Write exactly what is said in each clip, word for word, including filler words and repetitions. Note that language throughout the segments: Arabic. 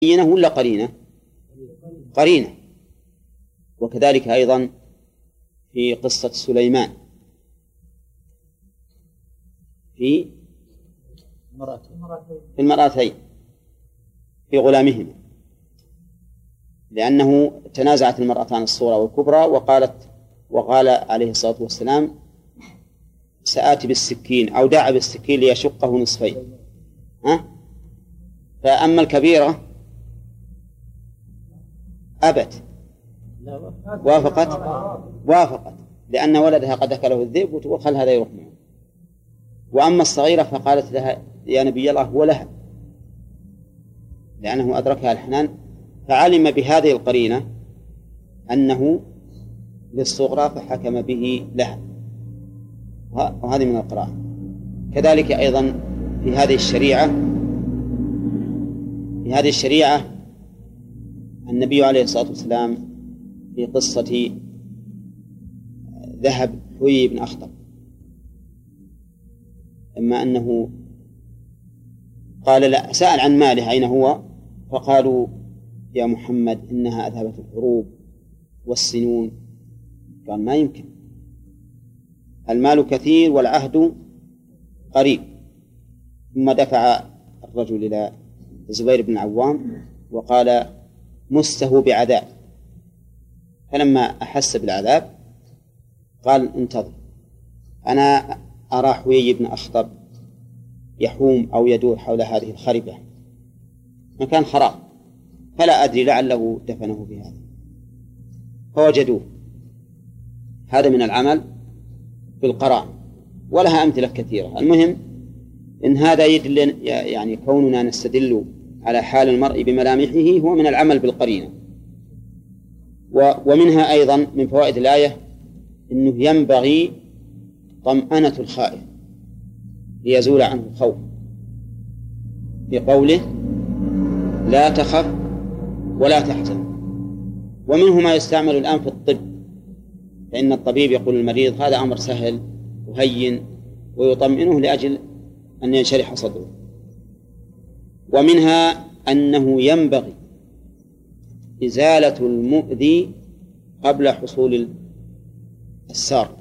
قرينة ولا قرينة؟ قرينة. وكذلك أيضا في قصة سليمان في في المرأتين في غلامهما، لأنه تنازعت المرأتان الصغرى والكبرى وقالت وقال عليه الصلاة والسلام سآتي بالسكين أو داع بالسكين ليشقه نصفين، ها؟ فأما الكبيرة أبت وافقت وافقت لأن ولدها قد أكله الذئب وتقول خل هذا يروح معه. وأما الصغيرة فقالت لها يا نبي الله هو لها، لأنه أدركها الحنان، فعلم بهذه القرينة أنه للصغرى فحكم به لها، وهذه من القراءة. كذلك أيضا في هذه الشريعة في هذه الشريعة النبي عليه الصلاة والسلام في قصة ذهب حيي بن أخطب، إما أنه قال لا سأل عن ماله أين هو، فقالوا يا محمد إنها أذهبت الحروب والسنون، قال ما يمكن، المال كثير والعهد قريب. ثم دفع الرجل إلى الزبير بن العوام وقال مسه بعذاب، فلما أحس بالعذاب قال انتظر أنا أرى حيي بن أخطب يحوم أو يدور حول هذه الخربة مكان خراب فلا أدري لعله دفنه في هذا، فوجدوه. هذا من العمل بالقراء، ولها أمثلة كثيرة. المهم إن هذا يدل يعني كوننا نستدل على حال المرء بملامحه هو من العمل بالقرينة. ومنها أيضا من فوائد الآية أنه ينبغي طمأنة الخائف ليزول عنه الخوف بقوله لا تخف ولا تحزن. ومنه ما يستعمل الآن في الطب، فإن الطبيب يقول للمريض هذا أمر سهل وهين ويطمئنه لأجل أن ينشرح صدره. ومنها أنه ينبغي إزالة المؤذي قبل حصول السار.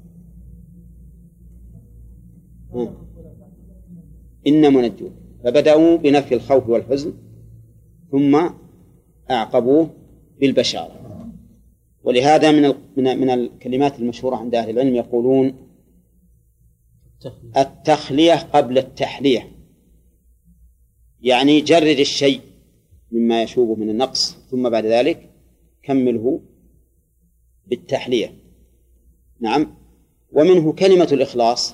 إن منجوه فبدأوا بنفي الخوف والحزن ثم أعقبوه بالبشارة. ولهذا من من الكلمات المشهورة عند أهل العلم يقولون التخلية قبل التحلية، يعني جرد الشيء مما يشوبه من النقص ثم بعد ذلك كمله بالتحلية. نعم. ومنه كلمة الإخلاص،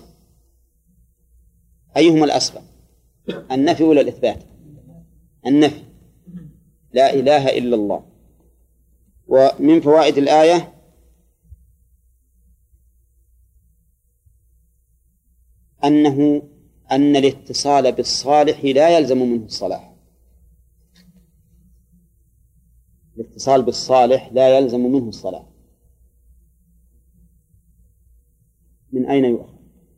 أيهما الأسبق النفي ولا الإثبات؟ النفي، لا إله إلا الله. ومن فوائد الآية أنه أن الاتصال بالصالح لا يلزم منه الصلاح. الاتصال بالصالح لا يلزم منه الصلاح. من أين يؤخذ؟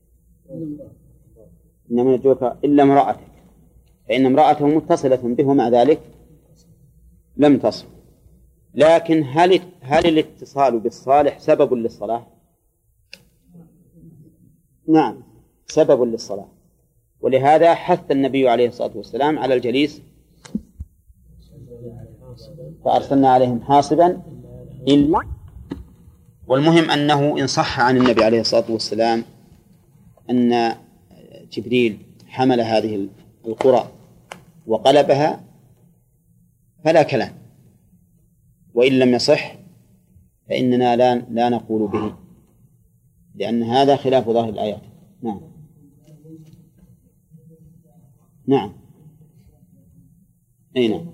إنما يرجوك إلا امرأتك، فإن امرأته متصلة به ومع ذلك لم تصل. لكن هل هل الاتصال بالصالح سبب للصلاة؟ نعم سبب للصلاة. ولهذا حث النبي عليه الصلاة والسلام على الجليس فأرسلنا عليهم حاصبا إلا. والمهم أنه إن صح عن النبي عليه الصلاة والسلام أن جبريل حمل هذه القرى وقلبها فلا كلام، وإن لم يصح فإننا لا, لا نقول به، لأن هذا خلاف ظاهر الآيات. نعم نعم أي نعم.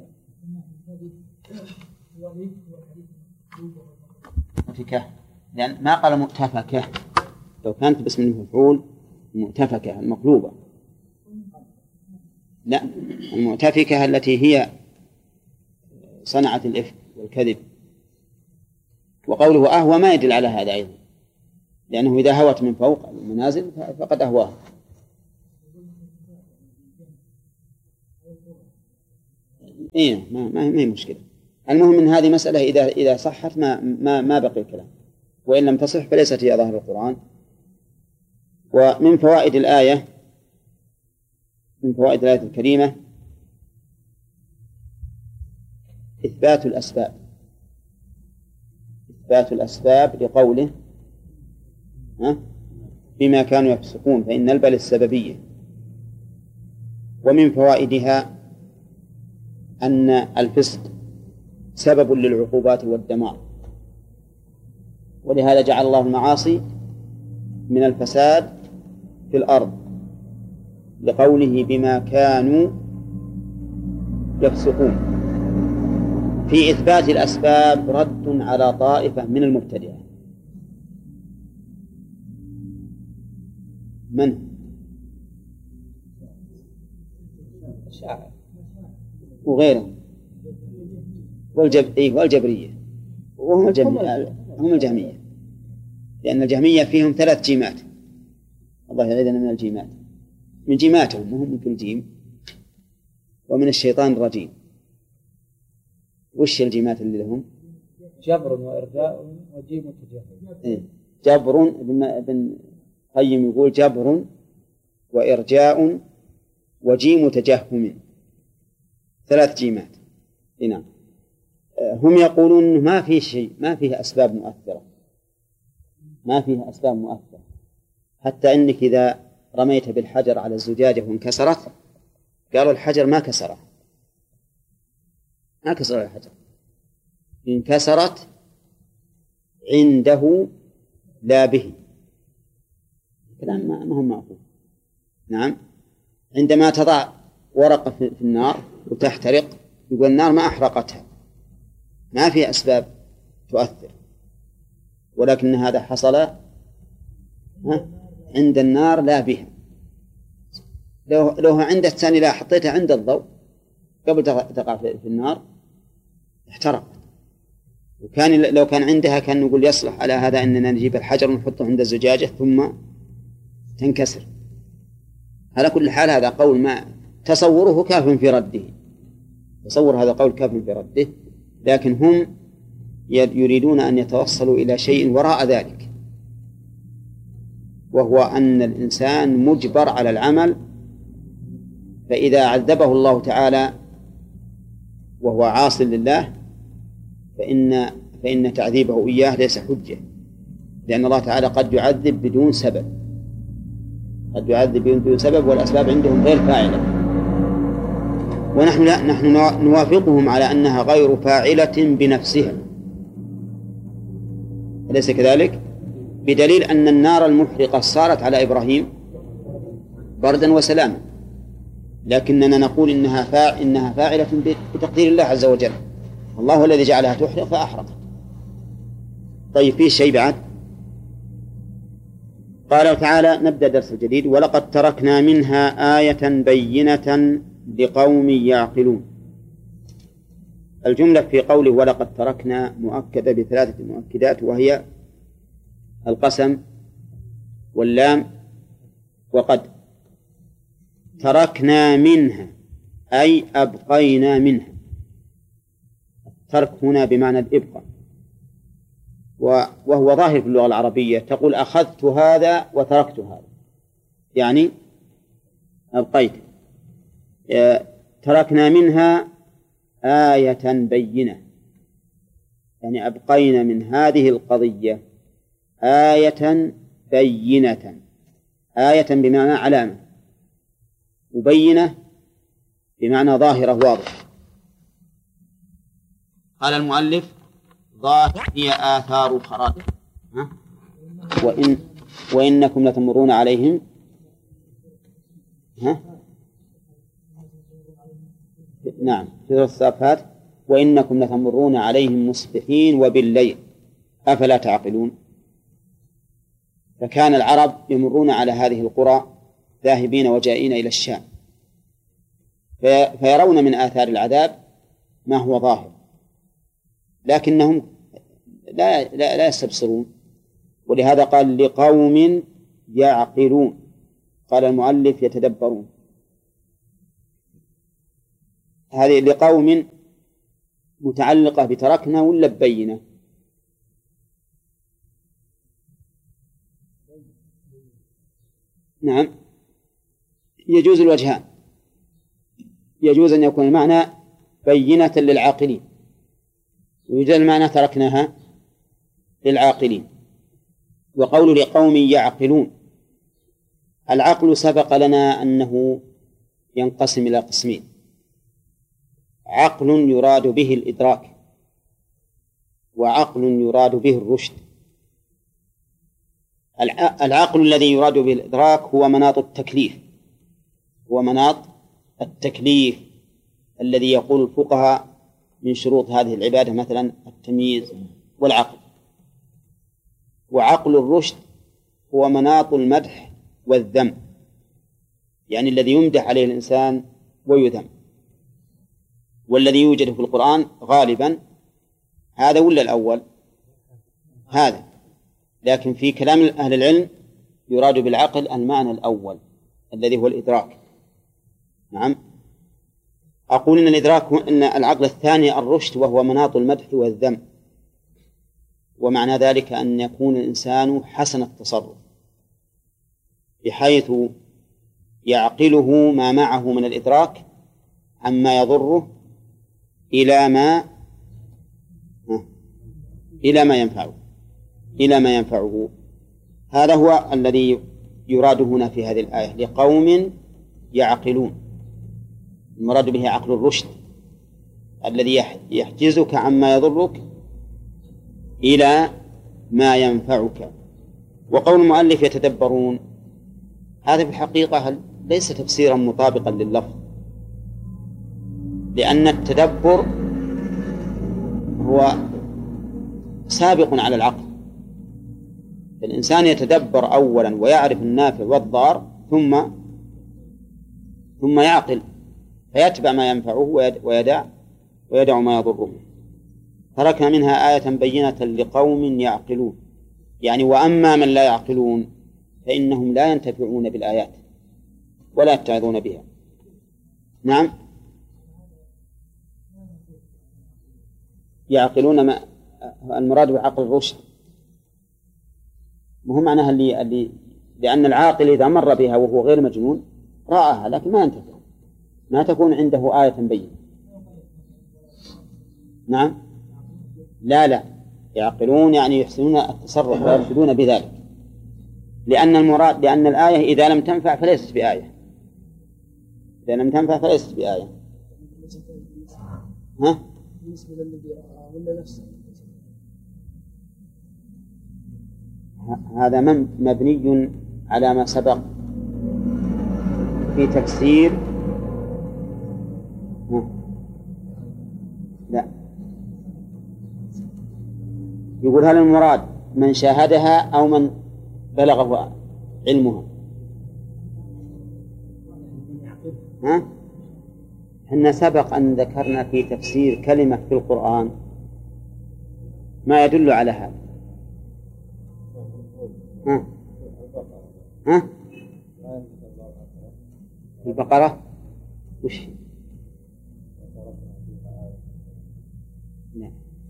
مؤتفكة، لأن ما قال مؤتفكة، لو كانت باسم المفعول مؤتفكة المقلوبة، لا المؤتفكة التي هي صنعت الإفك والكذب. وقوله أهوى ما يدل على هذا أيضا، لأنه إذا هوت من فوق المنازل فقد أهواها. إيه ما ما ما هي مشكلة. المهم من هذه مسألة إذا إذا صحت ما ما ما بقي الكلام، وإن لم تصح فليست هي ظاهر القرآن. ومن فوائد الآية من فوائد الآية الكريمة إثبات الأسباب إثبات الأسباب لقوله ها بما كانوا يفسقون فإن البل السببية. ومن فوائدها أن الفسق سبب للعقوبات والدمار، ولهذا جعل الله المعاصي من الفساد في الأرض لقوله بما كانوا يفسقون. في إثبات الأسباب رد على طائفة من المبتدعة. من؟ الشاعر وغيره والجب... إيه والجبرية وهم الجهمية هم الجهمية لأن الجهمية فيهم ثلاث جيمات، الله يعيذنا من الجيمات، من جيماتهم وهم مثل جيم، ومن الشيطان الرجيم. وش الجيمات اللي لهم؟ جبر وإرجاء وجيم وتجهم. إيه؟ جبر ابن قيم يقول جبر وإرجاء وجيم تجهم، ثلاث جيمات. نعم. هم يقولون ما في شيء، ما فيه أسباب مؤثرة، ما فيه أسباب مؤثرة، حتى إنك إذا رميت بالحجر على الزجاجة وانكسرت قالوا الحجر ما كسره ما كسر الحجر، انكسرت عنده لا به. كلام ما هم معقول. نعم. عندما تضع ورقة في النار وتحترق يقول النار ما أحرقتها، ما في أسباب تؤثر، ولكن هذا حصل عند النار لا بها. لو لو عند الثاني لا حطيتها عند الضوء قبل تقع في النار احترقت. وكان لو كان عندها كان نقول يصلح على هذا أننا نجيب الحجر ونحطه عند الزجاجة ثم تنكسر. على كل حال هذا قول ما تصوره كاف في رده، تصور هذا قول كاف في رده، لكن هم يريدون أن يتوصلوا إلى شيء وراء ذلك، وهو أن الإنسان مجبر على العمل، فإذا عذبه الله تعالى وهو عاص لله فإن فإن تعذيبه إياه ليس حجة، لأن الله تعالى قد يعذب بدون سبب، قد يعذب بدون سبب والأسباب عندهم غير فاعلة، ونحن لا، نحن نوافقهم على أنها غير فاعلة بنفسها، أليس كذلك؟ بدليل أن النار المحرقة صارت على إبراهيم بردا وسلاما، لكننا نقول إنها فاع إنها فاعلة بتقدير الله عز وجل، الله هو الذي جعلها تحرق فأحرقت. طيب في شيء بعد؟ قال تعالى نبدأ درس الجديد. ولقد تركنا منها آية بينة لقوم يعقلون. الجملة في قوله ولقد تركنا مؤكدة بثلاثة مؤكدات، وهي القسم واللام وقد. تركنا منها أي أبقينا منها، الترك هنا بمعنى الإبقاء، وهو ظاهر في اللغة العربية، تقول أخذت هذا وتركت هذا، يعني أبقيت. تركنا منها آية بينة، يعني أبقينا من هذه القضية آية بينة، آية بمعنى علامة، مبينة بمعنى ظاهرة واضحة. قال المؤلف ظاهر هي آثار الخراج، وإن وإنكم لتمرون عليهم ها؟ نعم في سورة الصافات وإنكم لتمرون عليهم مصبحين وبالليل أفلا تعقلون. فكان العرب يمرون على هذه القرى ذاهبين وجائين إلى الشام، فيرون من آثار العذاب ما هو ظاهر، لكنهم لا, لا, لا يستبصرون، ولهذا قال لقوم يعقلون. قال المؤلف يتدبرون. هذه لقوم متعلقة بتركنا ولا ببينة؟ نعم، يجوز الوجهان، يجوز أن يكون المعنى بينة للعاقلين، ويجوز المعنى تركناها للعاقلين. وقول لقوم يعقلون، العقل سبق لنا أنه ينقسم إلى قسمين: عقل يراد به الإدراك، وعقل يراد به الرشد. العقل الذي يراد به الإدراك هو مناط التكليف، هو مناط التكليف الذي يقول الفقهاء من شروط هذه العبادة مثلا التمييز والعقل. وعقل الرشد هو مناط المدح والذم، يعني الذي يمدح عليه الإنسان ويذم، والذي يوجد في القرآن غالبا هذا ولا الأول؟ هذا. لكن في كلام أهل العلم يراد بالعقل المعنى الأول الذي هو الإدراك. نعم، أقول إن الإدراك هو إن العقل الثاني الرشد، وهو مناط المدح والذم. ومعنى ذلك أن يكون الإنسان حسن التصرف بحيث يعقله ما معه من الإدراك عما يضره إلى ما إلى ما ينفعه إلى ما ينفعه. هذا هو الذي يراد هنا في هذه الآية: لقوم يعقلون. المراد به عقل الرشد الذي يحجزك عما يضرك إلى ما ينفعك. وقول المؤلف يتدبرون، هذا في الحقيقة ليس تفسيرا مطابقا لللفظ، لأن التدبر هو سابق على العقل. الإنسان يتدبر أولا ويعرف النافع والضار، ثم ثم يعقل فيتبع ما ينفعه ويدع ويدع ما يضره. تركنا منها آية بينة لقوم يعقلون، يعني وأما من لا يعقلون فإنهم لا ينتفعون بالآيات ولا يتعظون بها. نعم، يعقلون ما المراد بعقل الرشد، مو معناها اللي, اللي لأن العاقل إذا مر بها وهو غير مجنون رآها لكن ما ينتفع، ما تكون عنده آية بينة. نعم، لا لا يعقلون يعني يحسنون التصرف ويرشدون بذلك، لأن المراد لأن الآية إذا لم تنفع فليست بآية، إذا لم تنفع فليست بآية. ها؟ بالنسبة للذي رأى ولا نفسه؟ هذا مبني على ما سبق في تفسير. لا، يقول هل المراد من شاهدها أو من بلغه علمها؟ ها؟ إحنا سبق أن ذكرنا في تفسير كلمة في القرآن ما يدل على هذا. ها؟ ها؟ البقرة وش؟ لا.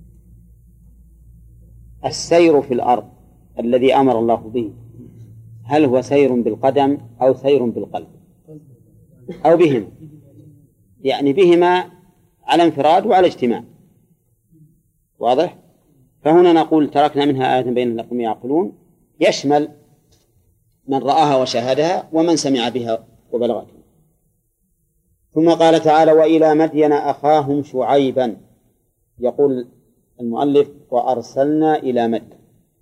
السير في الأرض الذي أمر الله به هل هو سير بالقدم أو سير بالقلب أو بهما؟ يعني بهما على انفراد وعلى اجتماع. واضح؟ فهنا نقول تركنا منها آية بين لقوم يعقلون يشمل من رآها وشاهدها ومن سمع بها وبلغته. ثم قال تعالى: وإلى مدين أخاهم شعيبا. يقول المؤلف: وأرسلنا إلى مدين،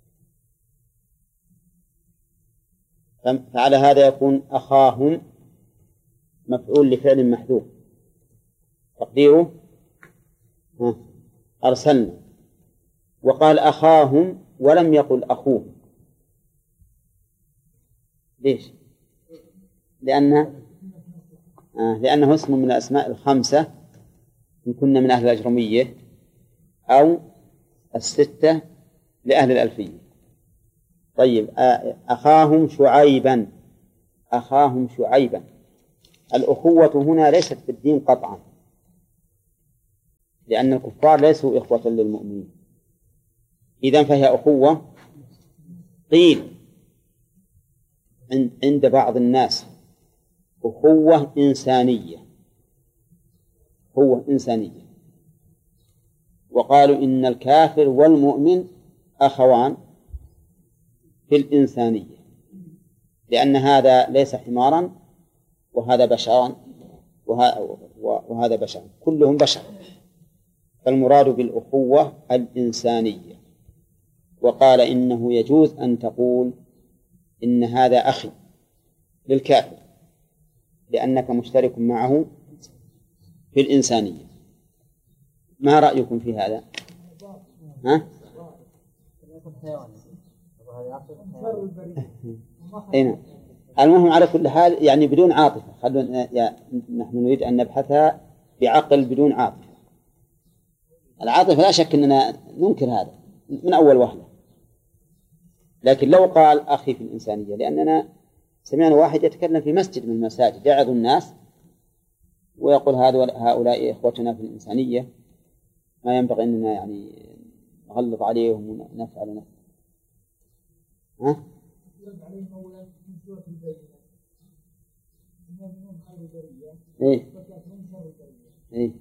فعلى هذا يكون أخاهم مفعول لفعل محذوف تقديره أرسلنا. وقال أخاهم ولم يقل أخوهم. ليش؟ لأنه آه لأنه اسم من الأسماء الخمسة إن كنا من أهل الأجرمية أو الستة لأهل الألفية. طيب، أخاهم شعيبا، أخاهم شعيبا. الأخوة هنا ليست بالدين قطعا، لأن الكفار ليسوا إخوة للمؤمنين، إذن فهي أخوة. قيل عند بعض الناس أخوة إنسانية، أخوة إنسانية، وقالوا إن الكافر والمؤمن أخوان في الإنسانية، لأن هذا ليس حمارا وهذا بشرا وهذا بشر، كلهم بشر، فالمراد بالأخوة الإنسانية. وقال إنه يجوز أن تقول إن هذا أخي للكافر لأنك مشترك معه في الإنسانية. ما رأيكم في هذا؟ ها؟ هنا المهم على كل حال يعني بدون عاطفة، خلونا نحن نريد أن نبحثها بعقل بدون عاطفة. العاطفة لا شك أننا ننكر هذا من أول وهلة، لكن لو قال أخي في الإنسانية، لأننا سمعنا واحد يتكلم في مسجد من المساجد يعظ الناس ويقول هؤلاء إخوتنا في الإنسانية، ما ينبغي أننا يعني نغلظ عليهم ونفعل نفعل. ها؟ إيه؟ إيه؟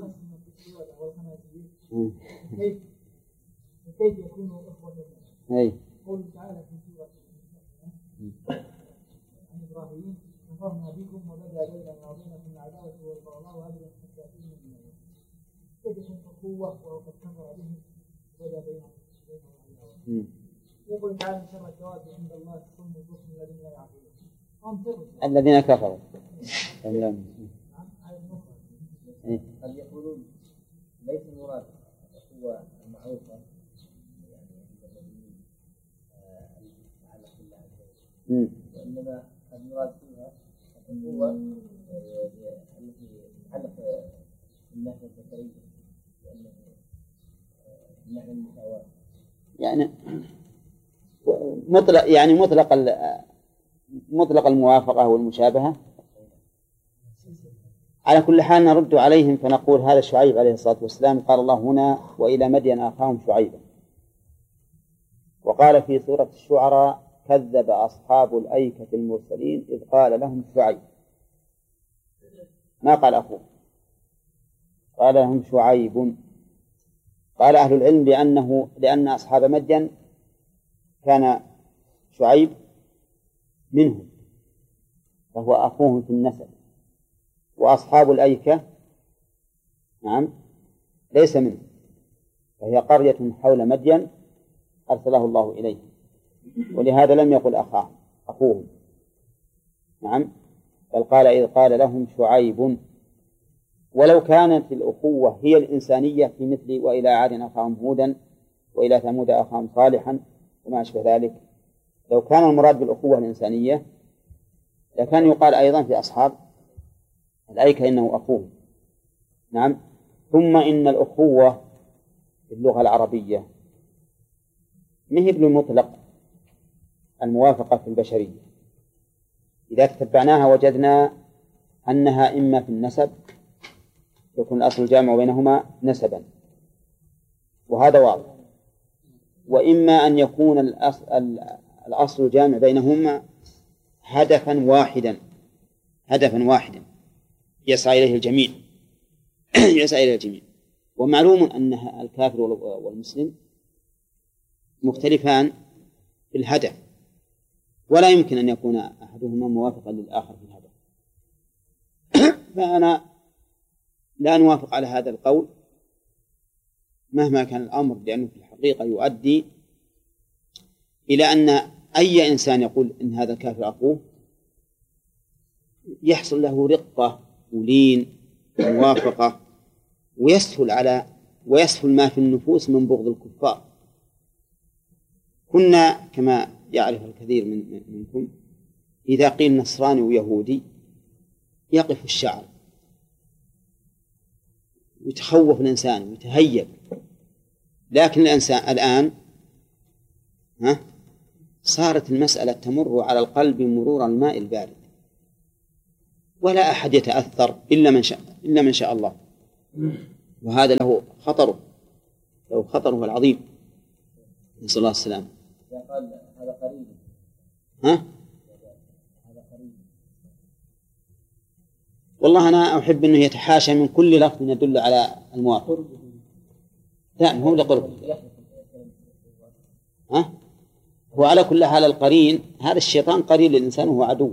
كيف يكونوا إخوة؟ إيه؟ قوله تعالى في سورة عن إبراهيم كفرنا بكم وبدا بيننا وبينكم العداوة والبغضاء وأبدا حتى تؤمنوا بالله. كيف يكون أخوة وقد كفر بهم وبدا بينهم العداوة؟ يقول تعالى من شر الدواب عند الله ثم الرسل الذين لا يعقلون الذين كفروا. قد يقولون ليس المراد هو المعروفة وإنما المراد فيها القوة التي تتعلق بالناحية الذكرية وأنه معنى المساواة، يعني مطلق يعني مطلق مطلق الموافقة والمشابهة. على كل حال نرد عليهم فنقول هذا شعيب عليه الصلاة والسلام قال الله هنا وإلى مدين أخاهم شعيبا، وقال في سورة الشعراء كذب أصحاب الأيكة المرسلين إذ قال لهم شعيب، ما قال أخوه، قال لهم شعيب. قال أهل العلم لأنه لأن أصحاب مدين كان شعيب منهم فهو أخوهم في النسب، وأصحاب الأيكة نعم ليس منهم، فهي قرية حول مدين أرسله الله إليه، ولهذا لم يقل أخاهم أخوهم نعم، بل قال إذ قال لهم شعيب. ولو كانت الأخوة هي الإنسانية في مثل وإلى عاد أخاهم هودا وإلى ثمود أخاهم صالحا وما أشبه ذلك، لو كان المراد بالأخوة الإنسانية لكان يقال أيضا في أصحاب الأيكة إنه أخوه نعم. ثم إن الأخوة باللغة العربية مهي بالمطلق الموافقة في البشرية، إذا تتبعناها وجدنا أنها إما في النسب يكون الأصل الجامع بينهما نسبا وهذا واضح، وإما أن يكون الأصل, الأصل الجامع بينهما هدفا واحدا هدفا واحدا يسعى إليه الجميع يسعى إليه الجميع. ومعلوم أن الكافر والمسلم مختلفان في الهدف، ولا يمكن أن يكون أحدهما موافقا للآخر في الهدف. فأنا لا نوافق على هذا القول مهما كان الأمر، لأنه في الحقيقة يؤدي إلى أن أي إنسان يقول إن هذا الكافر أخوه يحصل له رقة ولين وموافقة، ويسهل على ويسهل ما في النفوس من بغض الكفار. كنا كما يعرف الكثير من منكم إذا قيل نصراني ويهودي يقف الشعر ويتخوف الإنسان ويتهيب، لكن الإنسان الآن ها صارت المسألة تمر على القلب مرور الماء البارد، ولا أحد يتأثر إلا من شاء إلا من شاء الله. وهذا له خطره له خطره العظيم، نسأل الله السلامة. قال هذا قريب. ها؟ هذا قريب. والله أنا أحب أنه يتحاشى من كل لفظ يدل على الموافق. لا هو لقرب. ها؟ وعلى كل حال القرين هذا الشيطان قرين للإنسان وهو عدو،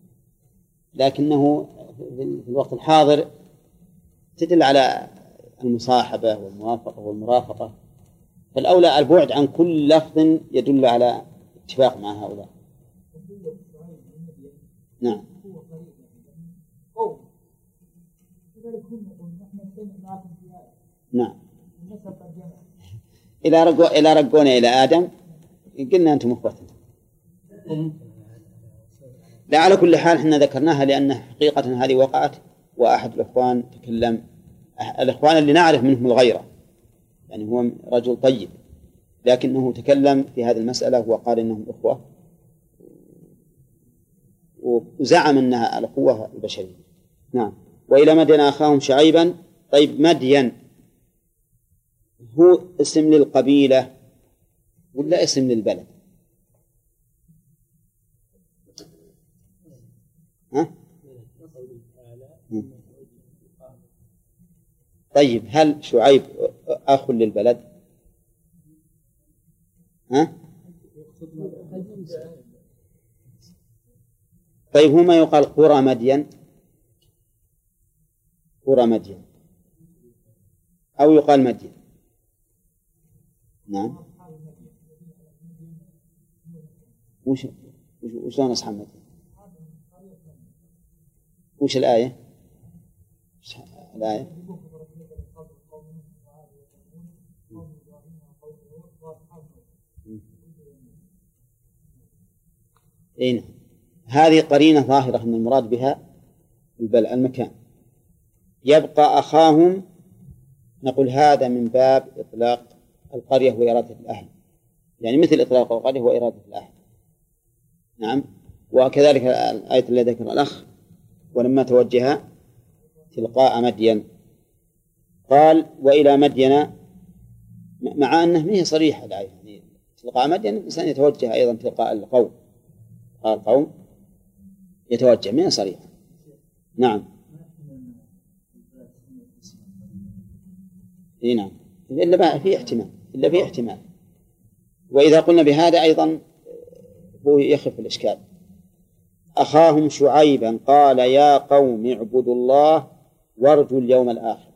لكنه في الوقت الحاضر تدل على المصاحبة والموافقة والمرافقة، فالأولى البعد عن كل لفظ يدل على اتفاق مع هؤلاء. نعم. نعم. إلى رجو إلى رجونا إلى آدم قلنا أنتم أخوتنا. لا على كل حال احنا ذكرناها لأن حقيقة هذه وقعت، وأحد الإخوان تكلم، الإخوان اللي نعرف منهم الغيرة، يعني هو رجل طيب لكنه تكلم في هذه المسألة وقال إنهم إخوة، وزعم أنها الأخوة البشرية. نعم. وإلى مدين أخاهم شعيبا. طيب مدين هو اسم للقبيلة ولا اسم للبلد؟ ها؟ طيب هل شعيب أخ للبلد؟ ها؟ طيب هما يقال قرى مدين، قرى مدين، أو يقال مدين. نعم. وش وشلون أصحاب مدين؟ وش الآية؟ وش الآية؟ إيه. هذه قرينة ظاهرة أن المراد بها البلد المكان. يبقى أخاهم، نقول هذا من باب إطلاق القرية وإرادة الأهل، يعني مثل إطلاق القرية وإرادة الأهل. نعم. وكذلك الآية التي ذكر الأخ ولما توجه تلقاء مدين قال وإلى مدين، مع أنه ما هي صريحة الآية، يعني تلقاء مدين الإنسان يتوجه أيضا تلقاء القوم، قال القوم يتوجه، ما هي صريحة. نعم. إيه نعم. إلا في احتمال، إلا في احتمال. وإذا قلنا بهذا أيضا هو يخف الإشكال. أخاهم شعيبا قال يا قوم اعبدوا الله وارجوا اليوم الآخر.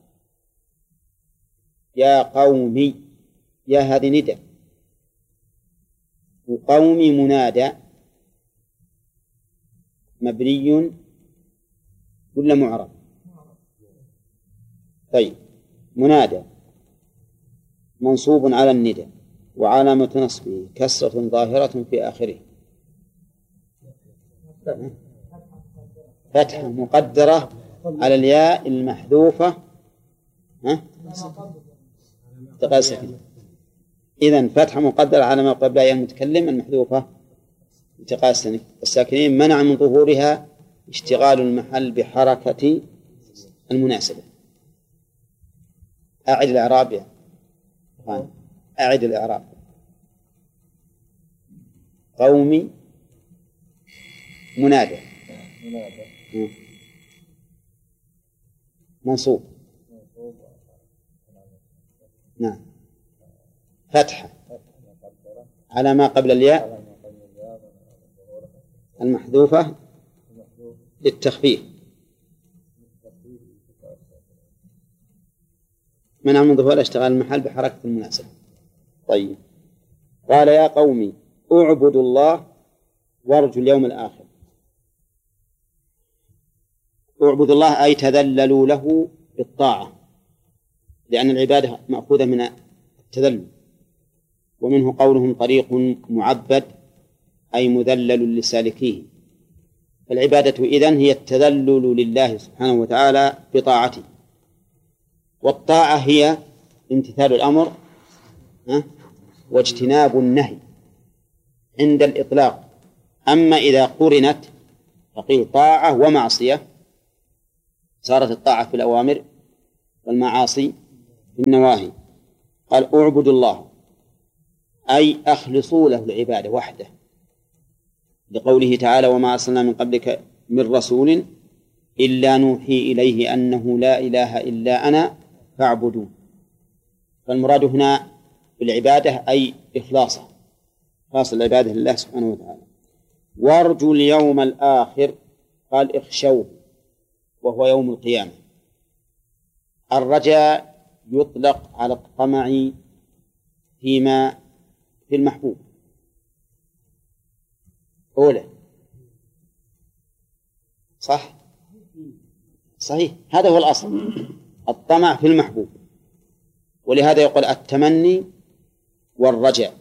يا قومي، يا هذه ندى، وقومي منادى مبني ولا معرب؟ طيب منادى منصوب على الندى وعلامة نصبه كسرة ظاهرة في آخره، فتحة مقدرة على الياء المحذوفة ها؟ إذن فتحة مقدرة على ما قبل ياء المتكلم المحذوفة انتقاء الساكنين منع من ظهورها اشتغال المحل بحركة المناسبة. أعد الإعراب يا أعد الإعراب. قومي منادى منصوب، نعم، فتحة على ما قبل الياء المحذوفة للتخفيف، منع من ظهور اشتغال المحل بحركة المناسبة. طيب قال يا قومي اعبدوا الله وارجوا اليوم الآخر. اعبدوا الله أي تذللوا له بالطاعة، لأن العبادة مأخوذة من التذلل، ومنه قولهم طريق معبد أي مذلل لسالكيه. فالعبادة إذن هي التذلل لله سبحانه وتعالى بطاعته، والطاعة هي امتثال الأمر واجتناب النهي عند الإطلاق. أما إذا قرنت فقيل طاعة ومعصية، صارت الطاعة في الأوامر والمعاصي في النواهي قال اعبدوا الله أي أخلصوا له العبادة وحده، لقوله تعالى وما أرسلنا من قبلك من رسول إلا نوحي إليه أنه لا إله إلا أنا فاعبدون. فالمراد هنا بالعبادة أي إخلاصه، خاص العبادة لله سبحانه وتعالى. وارجوا اليوم الآخر قال اخشوه وهو يوم القيامة. الرجاء يطلق على الطمع فيما في المحبوب أولى، صح؟ صحيح، هذا هو الأصل، الطمع في المحبوب. ولهذا يقول التمني والرجاء.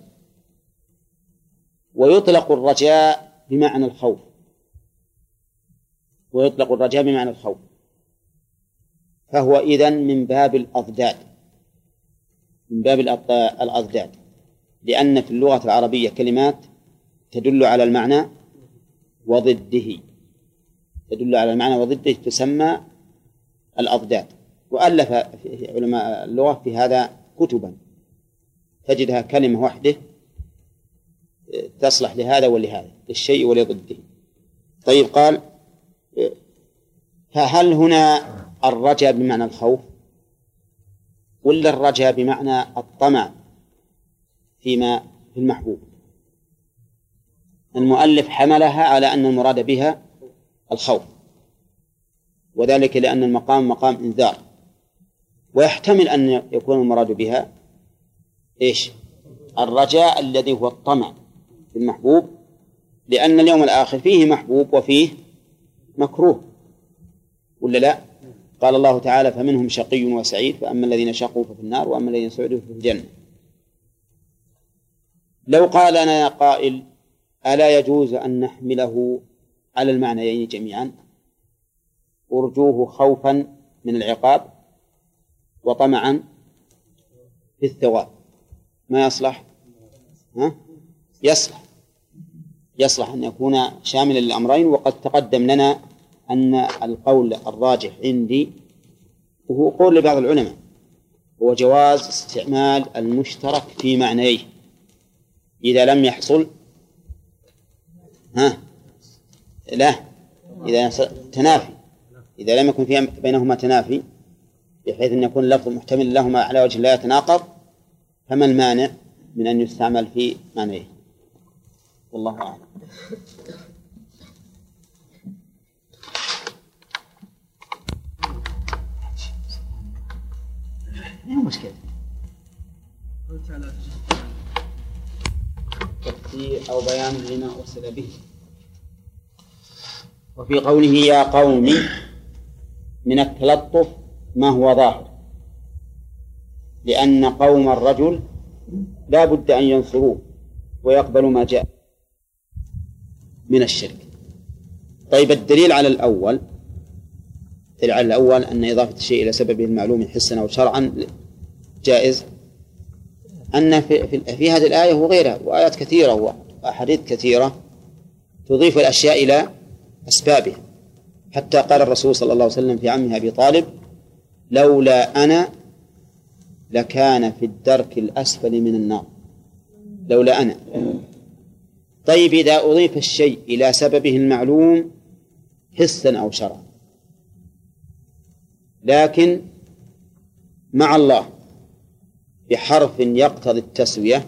ويطلق الرجاء بمعنى الخوف، ويطلق الرجاء بمعنى الخوف، فهو إذن من باب الأضداد، من باب الأضداد، لأن في اللغة العربية كلمات تدل على المعنى وضده، تدل على المعنى وضده تسمى الأضداد. وألف علماء اللغة في هذا كتبا تجدها كلمة واحدة تصلح لهذا ولهذا، للشيء ولضده. طيب قال فهل هنا الرجاء بمعنى الخوف ولا الرجاء بمعنى الطمع فيما في المحبوب؟ المؤلف حملها على أن المراد بها الخوف، وذلك لأن المقام مقام إنذار، ويحتمل أن يكون المراد بها إيش؟ الرجاء الذي هو الطمع في المحبوب، لأن اليوم الآخر فيه محبوب وفيه مكروه، ولا لا؟ قال الله تعالى فمنهم شقي وسعيد، فأما الذين شقوا ففي النار وأما الذين سعدوا ففي الجنة. لو قال لنا قائل ألا يجوز أن نحمله على المعنيين جميعا، أرجوه خوفا من العقاب وطمعا في الثواب، ما يصلح؟ ها؟ يصلح، يصلح أن يكون شاملا للأمرين. وقد تقدم لنا أن القول الراجح عندي وهو قول لبعض العلماء هو جواز استعمال المشترك في معنيه إذا لم يحصل ها لا إذا تنافي، إذا لم يكن في بينهما تنافي بحيث أن يكون اللفظ محتمل لهما على وجه لا يتناقض، فما المانع من أن يستعمل في معنيه؟ والله أعلم. ما هو مشكلة تفسير أو بيان لما أرسل به. وفي قوله يا قوم من التلطف ما هو ظاهر، لأن قوم الرجل لا بد أن ينصروه ويقبلوا ما جاء من الشرك. طيب الدليل على الأول، الدليل على الأول أن إضافة الشيء إلى سببه المعلوم حسا أو شرعا جائز، أن في, في, في هذه الآية وغيرها وآيات كثيرة وأحاديث كثيرة تضيف الأشياء إلى أسبابها، حتى قال الرسول صلى الله عليه وسلم في عمه أبي طالب لولا أنا لكان في الدرك الأسفل من النار، لولا أنا. طيب إذا أضيف الشيء إلى سببه المعلوم حسا أو شرعا لكن مع الله بحرف يقتضي التسوية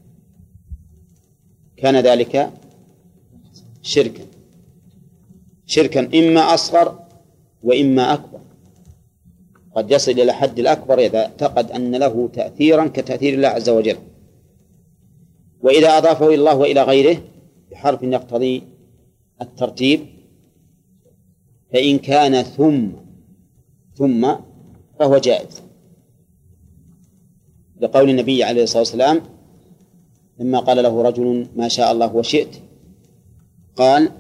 كان ذلك شركا، شركا إما أصغر وإما أكبر، قد يصل إلى حد الأكبر إذا اعتقد أن له تأثيرا كتأثير الله عز وجل. وإذا أضافه إلى الله وإلى غيره بحرف يقتضي الترتيب فإن كان ثم ثم فهو جائز، لقول النبي عليه الصلاة والسلام لما قال له رجل ما شاء الله وشئت قال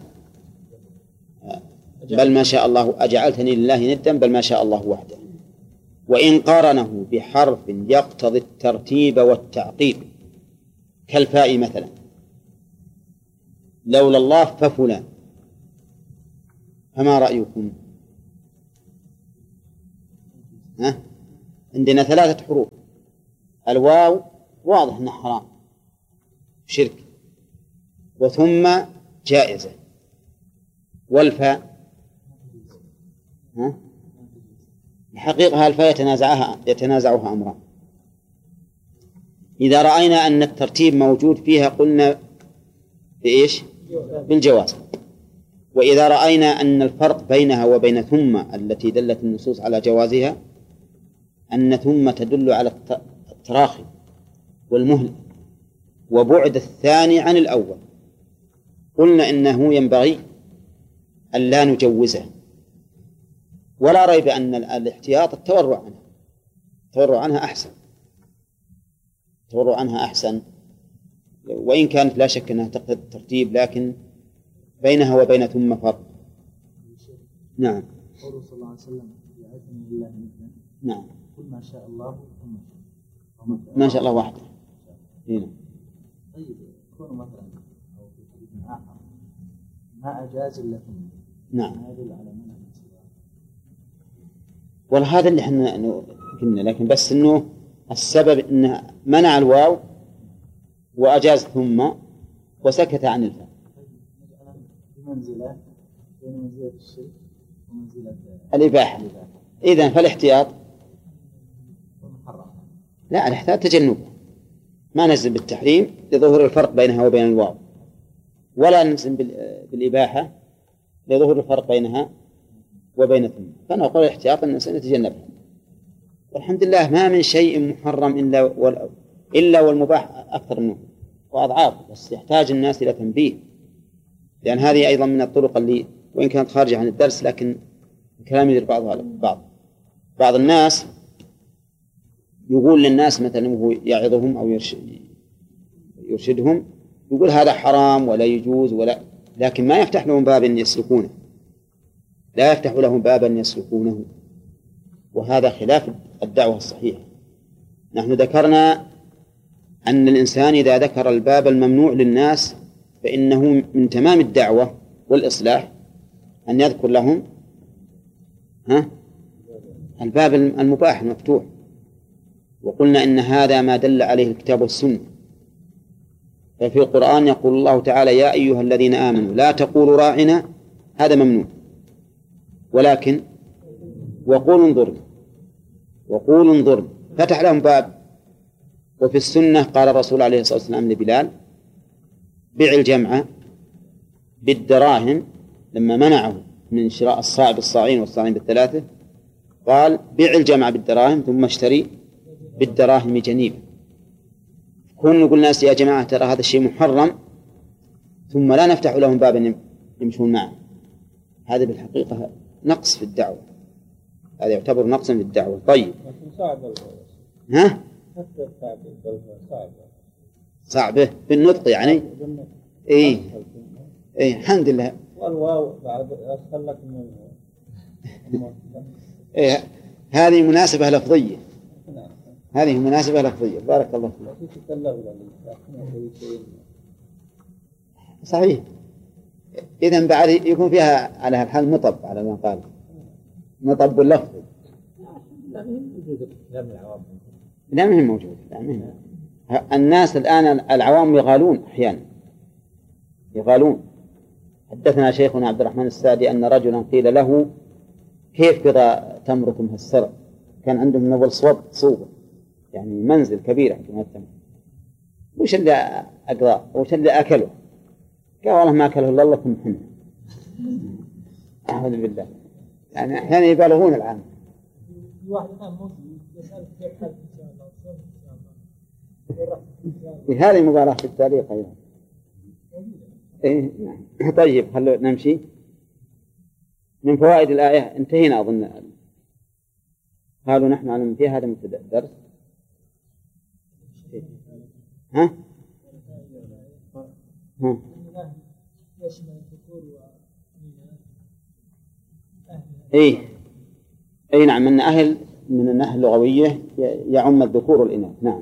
بل ما شاء الله أجعلتني لله ندا بل ما شاء الله وحده. وإن قارنه بحرف يقتضي الترتيب والتعقيب كالفاء مثلا لولا الله ففلان، فما رأيكم؟ ها؟ عندنا ثلاثة حروف. الواو واضح أنه حرام شرك، وثم جائزة، والفاء ها؟ الحقيقة الفاء يتنازعها يتنازعها أمران. إذا رأينا أن الترتيب موجود فيها قلنا بإيش؟ بالجواز. وإذا رأينا أن الفرق بينها وبين ثم التي دلت النصوص على جوازها أن ثم تدل على التراخي والمهل وبعد الثاني عن الأول، قلنا إنه ينبغي أن لا نجوزه، ولا ريب أن الاحتياط التورع عنها التورع عنها أحسن التورع عنها أحسن وإن كانت لا شك أنها تقتضي الترتيب، لكن بينها وبين ثم فرق. نعم. قوله صلى الله عليه وسلم يعرفني لله مثلا. نعم. قل ما شاء الله ثم ما شاء الله وحده. هنا. طيب يكون مثلا أو في حديث آخر ما أجاز إلا ثم. نعم. ما يدل على منع السواء. والله هذا اللي احنا قلنا، لكن بس إنه السبب إنه منع الواو وأجاز ثم وسكت عن الفاء. بمنزلة بين منزلة الشرك ومنزلة الإباحة. إذن فالاحتياط والمحرم. لا، الاحتياط تجنبه، ما نزل بالتحريم لظهور الفرق بينها وبين الواو، ولا نزل بالإباحة لظهور الفرق بينها وبين ثم، فنقول الاحتياط أن الإنسان يتجنبه. والحمد لله ما من شيء محرم إلا وال... إلا والمباح أكثر منه وأضعاف، بس يحتاج الناس إلى تنبيه، لأن هذه أيضا من الطرق اللي وإن كانت خارجة عن الدرس لكن الكلام يدير بعضها على بعض. بعض الناس يقول للناس مثلا وهو يعظهم أو يرشد يرشدهم يقول هذا حرام ولا يجوز ولا، لكن ما يفتح لهم بابا يسلكونه، لا يفتح لهم بابا يسلكونه، وهذا خلاف الدعوة الصحيحة. نحن ذكرنا أن الإنسان إذا ذكر الباب الممنوع للناس فإنه من تمام الدعوة والإصلاح أن يذكر لهم ها الباب المباح المفتوح. وقلنا إن هذا ما دل عليه الكتاب والسنة. ففي القرآن يقول الله تعالى يا أيها الذين آمنوا لا تقولوا راعنا، هذا ممنوع، ولكن وقولوا انظرنا وقولوا انظرنا، فتح لهم باب. وفي السنة قال الرسول عليه الصلاة والسلام لبلال بيع الجمع بالدراهم، لما منعه من شراء الصاع بالصاعين والصاعين بالثلاثة قال بيع الجمع بالدراهم ثم اشتري بالدراهم جنيب. كون نقول الناس يا جماعة ترى هذا الشيء محرم ثم لا نفتح لهم بابا يمشون معه، هذا بالحقيقة نقص في الدعوة، هذا يعتبر نقصا في الدعوة. طيب ها صعبة بالنطق يعني إيه إيه الحمد لله. والواو بعد أسهل لك من إيه هذه مناسبة لفظية، هذه مناسبة لفظية. بارك الله فيك. صحيح. إذن بعد يكون فيها على الحال مطب على ما قال مطب اللفظ. لا مهم موجود. لا مهم. الناس الآن العوام يغالون أحيانا يغالون. حدثنا شيخنا عبد الرحمن السعدي أن رجلا قيل له كيف كذا تمركم هالسرع؟ كان عندهم نبل صوب صوبة يعني منزل كبير عندهم التمر، وش اللي أقرأ وش اللي أكله؟ قال والله ما أكله إلا الله ثم حنا. أعوذ بالله. يعني أحيانا يبالغون العام. واحد الآن ممكن يسأل كيف حد إن شاء الله صوم إن شاء الله. هذه مبالغة في التاريخ أيضا. إيه نعم. طيب خلوا نمشي. من فوائد الآية انتهينا أظن. قالوا نحن على في هذا مبتدأ الدرس. ها؟ ها؟ إيه أي نعم، من أهل من الناحية اللغوية يعم الذكور والإناث. نعم.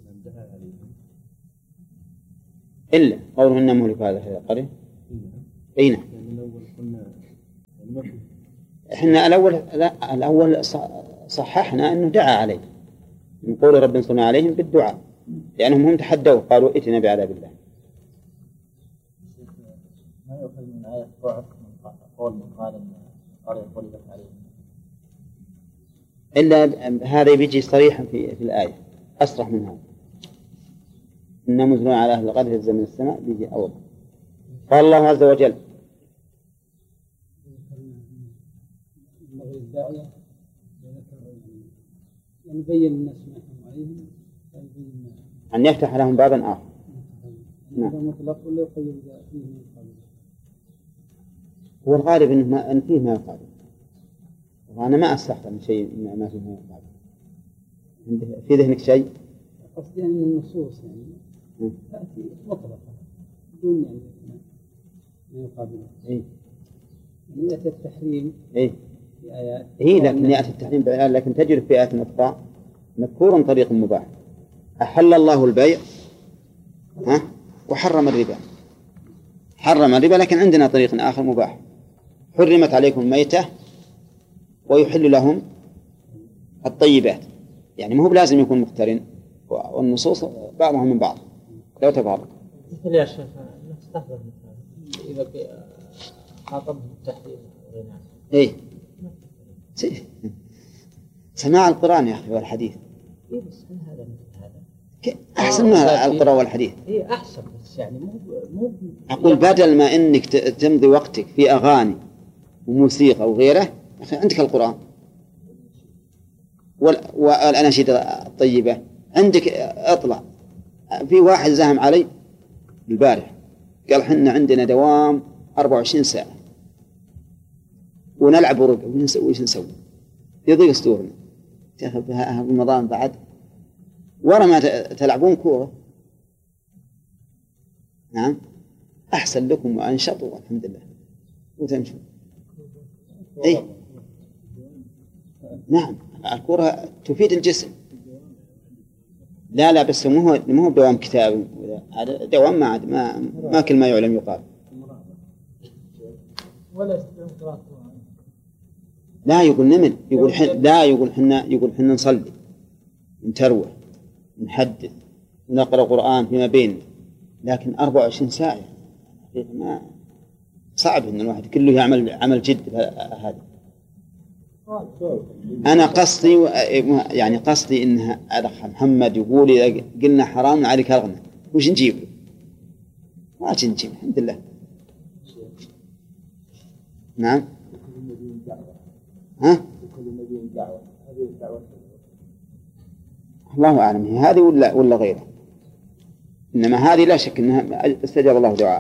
إلا قولهن مهلك هذه القرية أين إحنا الأول لا الأول صححنا أنه دعا عليه نقول رب انصرنا عليهم بالدعاء لأنهم هم تحدوا قالوا ائتنا بعذاب الله. ما يؤخذ من آية ضعف من قول من قال إن قال غلبت عليهم إلا هذا بيجي صريحا في في الآية أصرح من هذا إن منزلون على أهل القرية ينزل من السماء بيجي أول. قال الله عز وجل الداعية يبين الناس ما يحكم عليهم أن يفتح لهم بابا آخر. نعم. هو الغالب إنه ما أن فيه ما يقال وأنا ما أستحضر شيء ما فيه ما يقال. في ذهنك شيء؟ قصدي يعني من النصوص يعني تأتي مطلقة بدون يعني ما يقابلها. إيه. يعني يأتي التحريم. إيه. في آيات. إيه لكن يأتي التحريم بآيات لكن تجد في آيات أخرى مذكور طريق مباح. أحل الله البيع ها وحرم الربا. حرم الربا لكن عندنا طريق آخر مباح. حرمت عليكم الميتة ويحل لهم الطيبات يعني ما هو لازم يكون مقترن والنصوص بعضها من بعض لو تبارك. مثل يا شيخ نستحضر إذا خاطبهم التحريم إيه سماع القرآن يا أخي والحديث. إيه بس هذا مثل هذا أحسن من القرآن والحديث. إيه أحسن بس يعني مو مو أقول بدل ما إنك تمضي وقتك في أغاني وموسيقى وغيره أخي عندك القرآن والأناشيد الطيبة عندك. أطلع في واحد زهم علي البارح قال حنا عندنا دوام أربعة وعشرين ساعة ونلعب ورقة ونسوي وش نسوي يضيق صدورنا تأخذ في رمضان بعد ورا ما تلعبون كورة. نعم أحسن لكم وأنشطوا الحمد لله وتمشوا. إيه نعم الكورة تفيد الجسم. لا لا بس مو هو مو دوام كتاب هذا دوام ما عاد ما ما كل ما يعلم يقال. ولا يستطيعون قراءة لا يقول نمل يقول حن لا يقول حنا يقول حنا نصلي نتروح نحدث ونقرأ قرآن فيما بين لكن أربعة وعشرين ساعة ما صعب إن الواحد كله يعمل عمل جد هذا. أنا قصدي يعني قصدي إنها أخ محمد يقول إذا قلنا حرام عليك أغنى وش نجيب ما نجيب الحمد لله. نعم ها الله أعلم هي هذه ولا ولا غيرها إنما هذه لا شك إنها استجاب الله دعاء.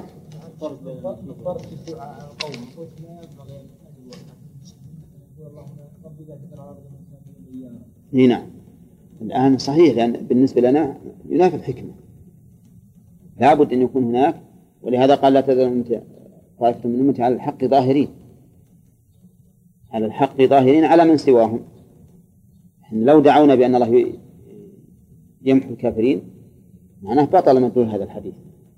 نعم الآن صحيح لأن بالنسبة لنا ينافي الحكمة لابد أن يكون هناك ولهذا قال لا تزال طائفة من أمتي على الحق ظاهرين على الحق ظاهرين على من سواهم. لو دعونا بأن الله يمحو الكافرين معناه بطل من طول هذا الحديث.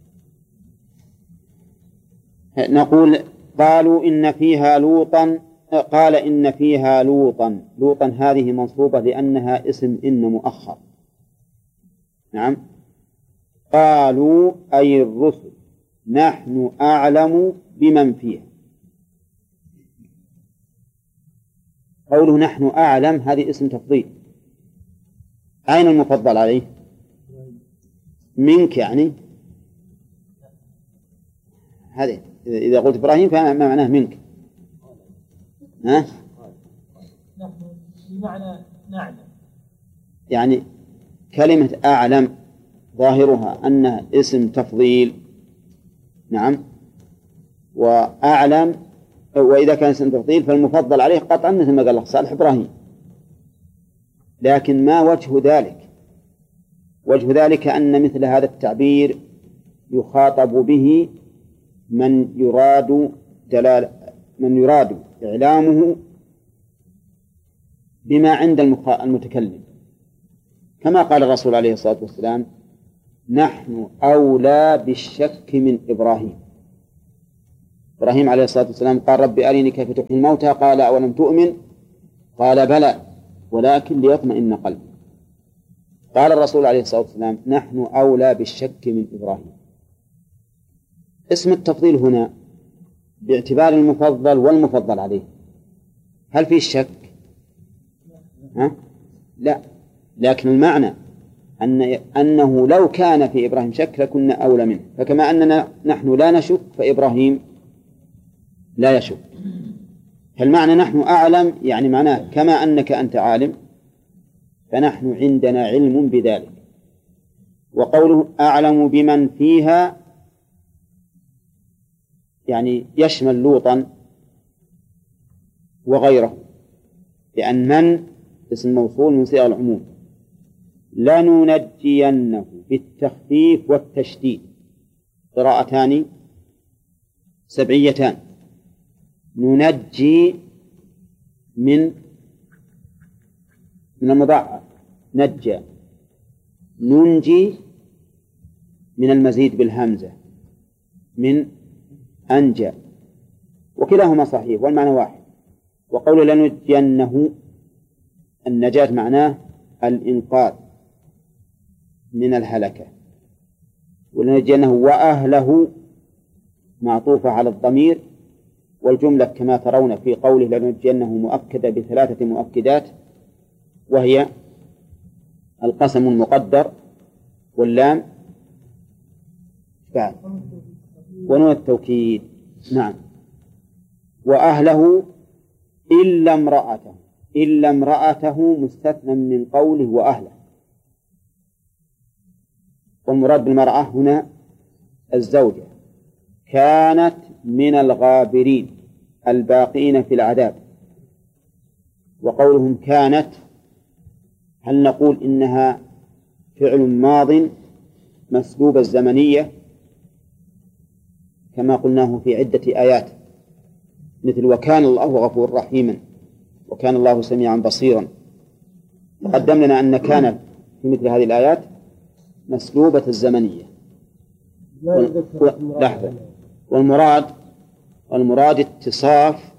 نقول قالوا إن فيها لوطا قال إن فيها لوطا لوطا هذه منصوبة لأنها اسم إن مؤخر. نعم قالوا أي الرسل نحن أعلم بمن فيها. قوله نحن أعلم هذه اسم تفضيل. أين المفضل عليه؟ منك يعني هذه إذا قلت إبراهيم فما معناه منك ها؟ نحن بمعنى نعلم يعني كلمة أعلم ظاهرها أنها اسم تفضيل. نعم وأعلم وإذا كان اسم تفضيل فالمفضل عليه قطعا مثل ما قال الله صالح إبراهيم. لكن ما وجه ذلك؟ وجه ذلك أن مثل هذا التعبير يخاطب به من يراد دلال من يراد إعلامه بما عند المتكلم كما قال الرسول عليه الصلاة والسلام نحن أولى بالشك من إبراهيم. إبراهيم عليه الصلاة والسلام قال رب أرني كيف تحيي الموتى قال أولم تؤمن قال بلى ولكن ليطمئن قلبي. قال الرسول عليه الصلاة والسلام نحن أولى بالشك من إبراهيم. اسم التفضيل هنا باعتبار المفضل والمفضل عليه، هل فيه شك؟ ها؟ لا، لكن المعنى أن أنه لو كان في إبراهيم شك لكنا أولى منه، فكما أننا نحن لا نشك فإبراهيم لا يشك. فالمعنى نحن أعلم يعني معناه كما أنك أنت عالم فنحن عندنا علم بذلك. وقوله أعلم بمن فيها يعني يشمل لوطا وغيره، لأن من اسم موصول من صيغ العموم. لننجينه بالتخفيف والتشديد، قراءتان سبعيتان. ننجي من من المضاعف نجى، ننجي من المزيد بالهمزة من أنجى، وكلاهما صحيح والمعنى واحد. وقول لننجينه النجاة معناه الإنقاذ من الهلكة، ولننجينه وأهله معطوفة على الضمير، والجملة كما ترون في قوله لننجينه مؤكدة بثلاثة مؤكدات، وهي القسم المقدر واللام بعد ونون التوكيد. نعم. وأهله إلا امرأته، إلا امرأته مستثنى من قوله وأهله، والمراد بالمرأة هنا الزوجة، كانت من الغابرين الباقين في العذاب. وقولهم كانت هل نقول إنها فعل ماض مسلوب الزمنية كما قلناه في عدة آيات مثل وكان الله غفور رحيما وكان الله سميعا بصيرا؟ تقدم لنا أن كانت في مثل هذه الآيات مسلوبة الزمنية. لحظة. والمراد والمراد اتصاف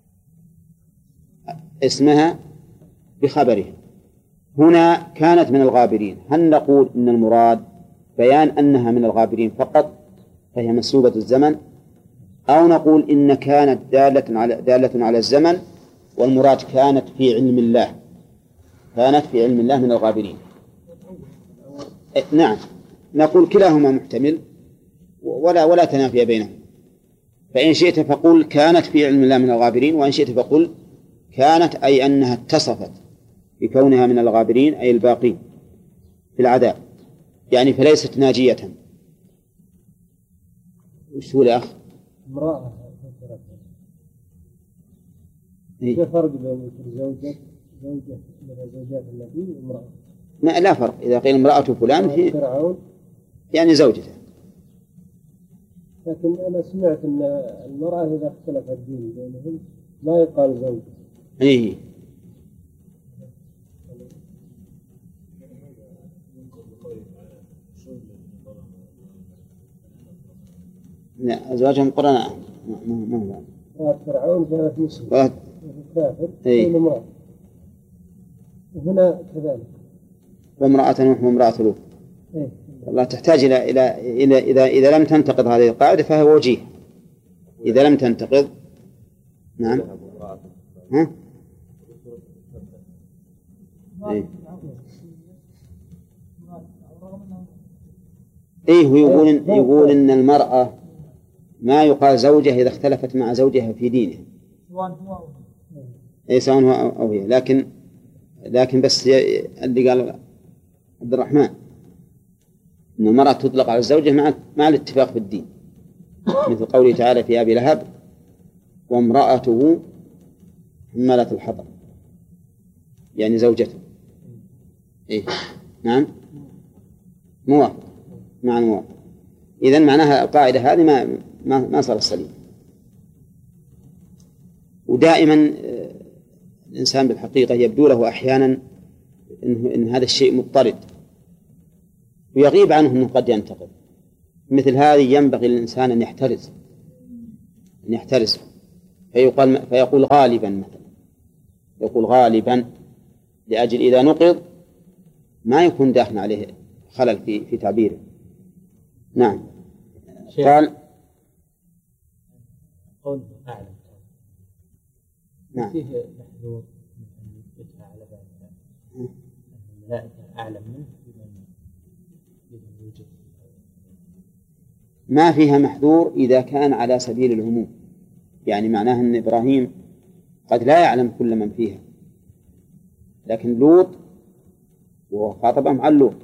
اسمها بخبرها. هنا كانت من الغابرين، هل نقول إن المراد بيان أنها من الغابرين فقط فهي مسلوبة الزمن، أو نقول إن كانت دالة على دالة على الزمن والمراد كانت في علم الله، كانت في علم الله من الغابرين؟ نعم، نقول كلاهما محتمل ولا ولا تنافي بينهم. فإن شئت فقل كانت في علم الله من الغابرين، وإن شئت فقل كانت أي أنها اتصفت بكونها من الغابرين أي الباقين في العذاب، يعني فليست ناجية. وش هو الأخ؟ امرأة. إيه؟ فرق بين زوجة زوجة من الزوجات التي امرأة؟ ما لا فرق، إذا قيل امرأة فلان في يعني زوجته. لكن أنا سمعت أن المرأة إذا اختلف الدين بينهم ما يقال زوجة. إيه. لا أزواجهم قرناء ما ما فرعون كانت مسلمة كافر بين امرأة، وهنا كذلك وامرأة نوح وامرأة لوط. والله تحتاج إلى إلى إلى إذا إذا لم تنتقض هذه القاعدة فهو وجيه. إذا لم تنتقض نعم. ها؟ إيه. إيه ويقول إن يقول إن المرأة ما يقال زوجة إذا اختلفت مع زوجها في دينه. إيه سواء هو أو هي، لكن لكن بس اللي قال عبد الرحمن إن المرأة تطلق على الزوجة مع مع الاتفاق في الدين، مثل قوله تعالى في أبي لهب وامرأته حمالة الحطب، يعني زوجته. إيه نعم موافق مع الموافق. إذن معناها القاعدة هذه ما ما ما صار السليم. ودائما الإنسان بالحقيقة يبدو له أحيانا إن, إن هذا الشيء مضطرد ويغيب عنه أنه قد ينتقد. مثل هذه ينبغي للإنسان أن يحترز أن يحترس، فيقال فيقول غالبا مثلا، يقول غالبا لأجل إذا نقض ما يكون داخل عليه خلل في في تعبيره. نعم. قال قول أعلم نعم فيه محذور من أن يثبتها على بعض الملائكة أعلم منه بمن يوجد. ما فيها محذور إذا كان على سبيل العموم، يعني معناه أن إبراهيم قد لا يعلم كل من فيها، لكن لوط وخاطبهم عن لوط.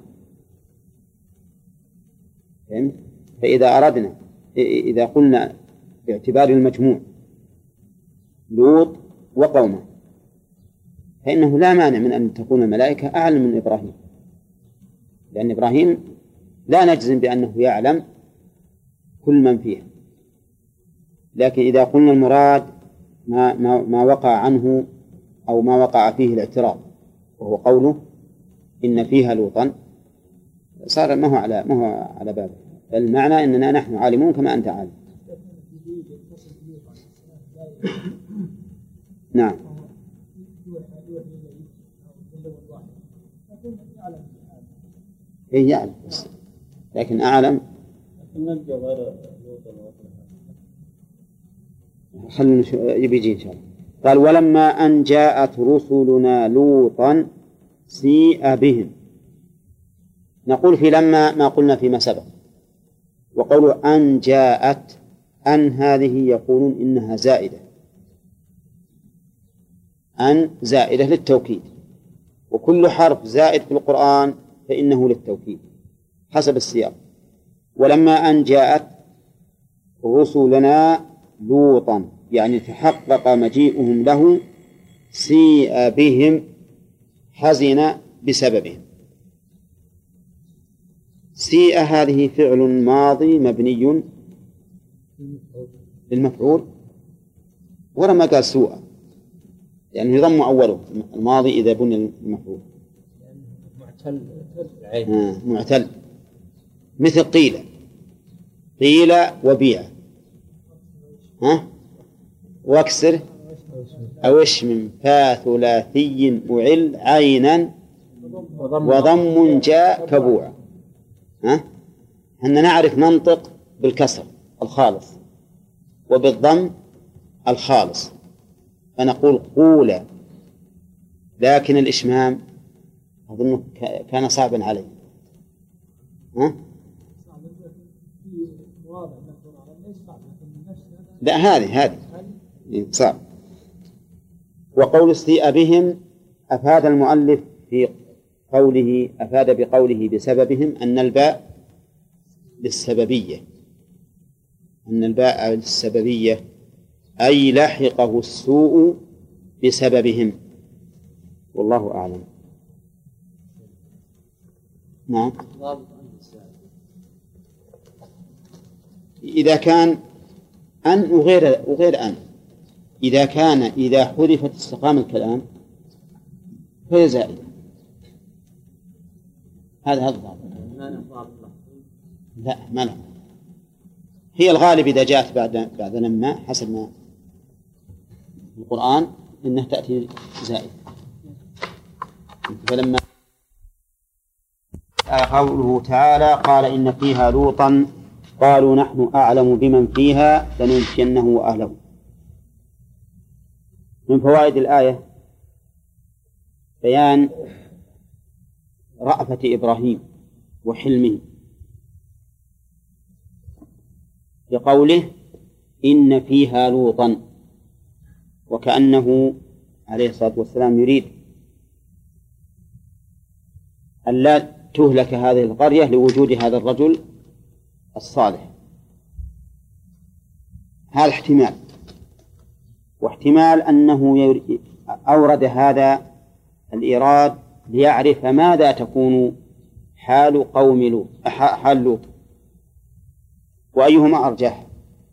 فهمت؟ فإذا أردنا إذا قلنا باعتبار المجموع لوط وقومه فإنه لا مانع من أن تكون الملائكة أعلم من إبراهيم، لأن إبراهيم لا نجزم بأنه يعلم كل من فيها. لكن إذا قلنا المراد ما, ما, ما وقع عنه أو ما وقع فيه الاعتراض وهو قوله إن فيها لوطا، صار ما هو على ما هو على بابه، بل المعنى أننا نحن عالمون كما أنت عالم. نعم. إيه يعلم بس لكن أعلم. خلنا يبيجي إن شاء الله. قال ولما أن جاءت رسلنا لوطا سيء بهم. نقول في لما ما قلنا فيما سبق، وقولوا أن جاءت أن هذه يقولون إنها زائدة، أن زائدة للتوكيد، وكل حرف زائد في القرآن فإنه للتوكيد حسب السياق. ولما أن جاءت رسلنا لوطا يعني تحقق مجيئهم له سيء بهم حزن بسببهم. سيء هذه فعل ماضي مبني للمفعول ورا ما قال سوء لأنه يعني يضم أوله الماضي إذا بني المفعول معتل العين. آه معتل مثل قيل قيل وبيع ها واكسر أو اشمم فثلاثي أعل عينا وضم جاء كبوع. ها هن نعرف ننطق بالكسر الخالص وبالضم الخالص فنقول قولا، لكن الإشمام أظن كان صعبا علي. ها لا هذه هذه صعب. وقول استيء بهم أفاد المؤلف في قوله أفاد بقوله بسببهم أن الباء للسببية، أن الباء للسببية أي لحقه السوء بسببهم، والله أعلم. نعم. إذا كان أن وغير وغير أن إذا كان إذا حذفت استقام الكلام فهي زائدة. هذا هذا الضابط. لا ما له. هي الغالب إذا جاءت بعد بعد لما حسب ما القرآن إنها تأتي زائدة. فلما قوله تعالى قال إن فيها لوطا قالوا نحن أعلم بمن فيها لننجينه وأهله. من فوائد الآية بيان رأفة إبراهيم وحلمه لقوله إن فيها لوطا، وكأنه عليه الصلاة والسلام يريد أن لا تهلك هذه القرية لوجود هذا الرجل الصالح. هذا احتمال، واحتمال أنه أورد هذا الإيراد ليعرف ماذا تكون حال قوم لوط حال لوط وأيهما أرجح.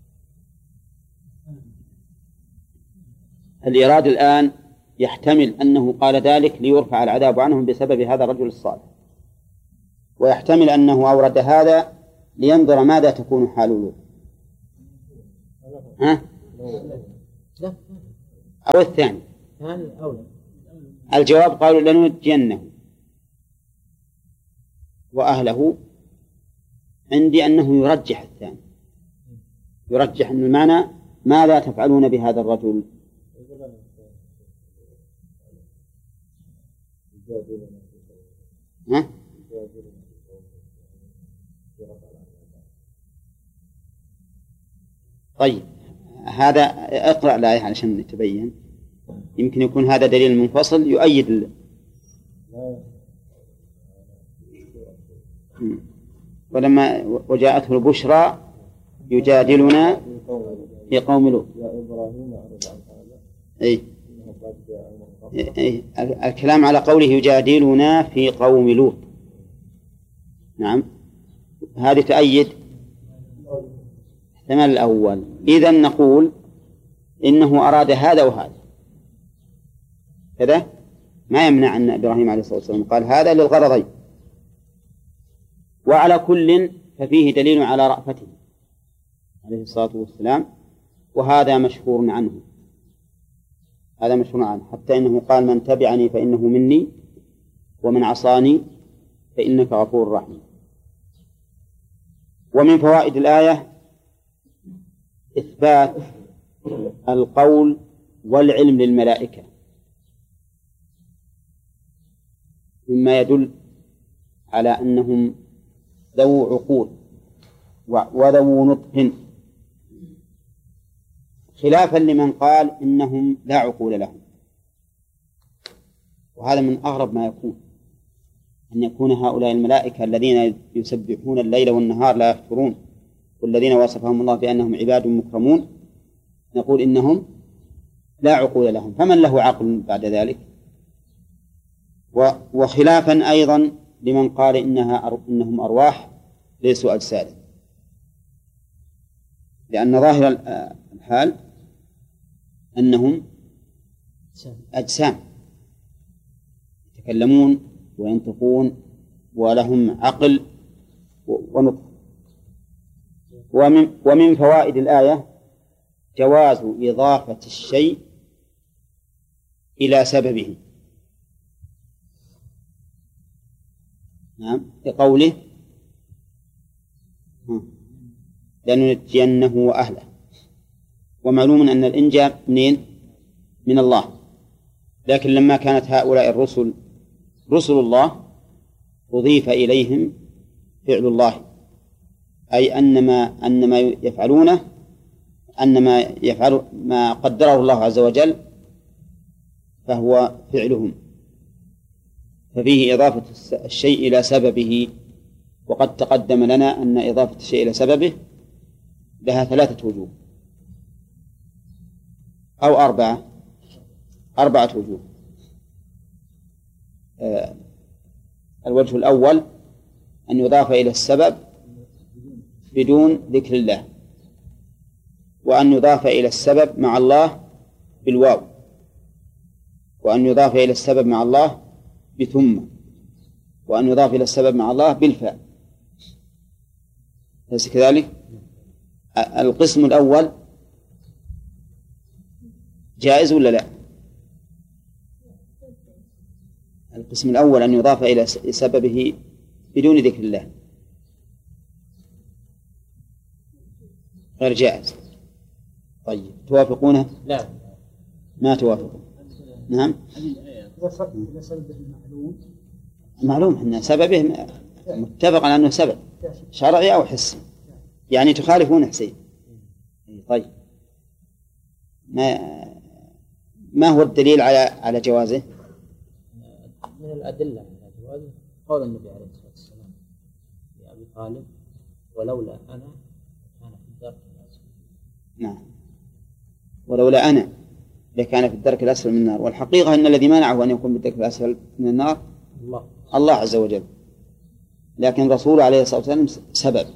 الإيراد الآن يحتمل أنه قال ذلك ليرفع العذاب عنهم بسبب هذا الرجل الصالح، ويحتمل أنه أورد هذا لينظر ماذا تكون حال لوط. ها؟ لا أو الثاني؟ ثاني أولى. الجواب قالوا لننجينه وأهله. عندي أنه يرجح الثاني، يرجح أن المعنى ماذا تفعلون بهذا الرجل؟ ها؟ طيب هذا اقرأ الآية علشان نتبين، يمكن يكون هذا دليل منفصل يؤيد ال... ولما وجاءته البشرى يجادلنا في قوم لوط. أي أي الكلام على قوله يجادلنا في قوم لوط. نعم هذه تؤيد احتمال الأول. إذن نقول إنه أراد هذا وهذا كذا، ما يمنع أن إبراهيم عليه الصلاة والسلام قال هذا للغرضين. وعلى كل ففيه دليل على رأفته عليه الصلاة والسلام، وهذا مشهور عنه، هذا مشهور عنه، حتى إنه قال من تبعني فإنه مني ومن عصاني فإنك غفور رحيم. ومن فوائد الآية إثبات القول والعلم للملائكة، مما يدل على أنهم ذو عقول وذو نطق، خلافا لمن قال إنهم لا عقول لهم. وهذا من أغرب ما يكون، أن يكون هؤلاء الملائكة الذين يسبحون الليل والنهار لا يفترون، والذين وصفهم الله بأنهم عباد مكرمون، نقول إنهم لا عقول لهم، فمن له عقل بعد ذلك؟ وخلافا أيضا لمن قال إنها إنهم أرواح ليسوا أجسادا، لأن ظاهر الحال أنهم أجسام يتكلمون وينطقون ولهم عقل ونطق. ومن, ومن فوائد الآية جواز إضافة الشيء إلى سببه. نعم بقوله لننجينه وأهله، ومعلوم أن الإنجاء منين؟ من الله، لكن لما كانت هؤلاء الرسل رسل الله أضيف إليهم فعل الله، أي أن ما أن ما يفعلونه أن ما يفعل ما قدره الله عز وجل فهو فعلهم، ففيه إضافة الشيء إلى سببه. وقد تقدم لنا أن إضافة الشيء إلى سببه لها ثلاثة وجوه أو أربعة أربعة وجوه. آه الوجه الأول أن يضاف إلى السبب بدون ذكر الله، وأن يضاف إلى السبب مع الله بالواو، وأن يضاف إلى السبب مع الله بثم، وأن يضاف إلى السبب مع الله بالفاء. أليس كذلك؟ القسم الأول جائز ولا لا؟ القسم الأول أن يضاف إلى سببه بدون ذكر الله غير جائز. طيب توافقونه؟ لا ما توافقون. نعم إذا سببه معلوم معلوم أن سببه متفق على أنه سبب شرعي أو حسي، يعني تخالفون حسين. طيب ما ما هو الدليل على على جوازه؟ من الأدلة على جوازه قول النبي عليه الصلاة والسلام لأبي طالب ولولا أنا كان في الدرك الأسفل. نعم ولولا أنا لكان في الدرك الأسفل من النار. والحقيقة أن الذي منعه أن يكون في الدرك الأسفل من النار الله الله عز وجل، لكن رسول عليه الصلاة والسلام سبب،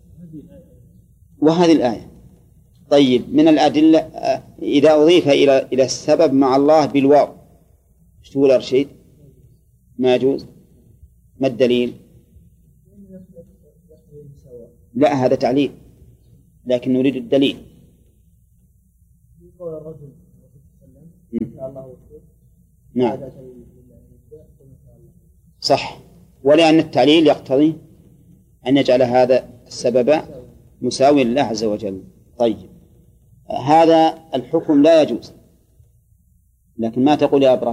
وهذه الآية. طيب من الأدلة إذا أضيف إلى إلى السبب مع الله بالواو ايش تقول يا رشيد؟ ما يجوز. ما الدليل؟ لا هذا تعليل، لكن نريد الدليل. نعم صح، ولأن التعليل يقتضي أن يجعل هذا السبب مساوي لله عز وجل. طيب هذا الحكم لا يجوز، لكن ما تقول يا إبراهيم؟